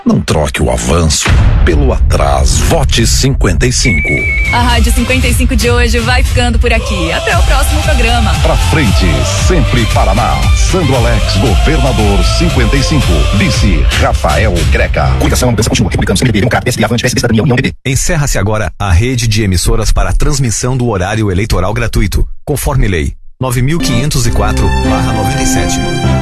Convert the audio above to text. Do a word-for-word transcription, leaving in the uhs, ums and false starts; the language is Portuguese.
Não troque o avanço pelo atrás. Vote cinquenta e cinco. A Rádio cinquenta e cinco de hoje vai ficando por aqui. Até o próximo programa. Pra frente, sempre Paraná. Sandro Alex, governador cinquenta e cinco. Vice, Rafael Greca. Cuidação, mudança contínua. Republicanos, P M D B, Democrata, P S D, Avante, P S D, Cidadania, União, P P. Encerra-se agora a rede de emissoras para transmissão do horário eleitoral gratuito, conforme lei nove mil quinhentos e quatro barra noventa e sete.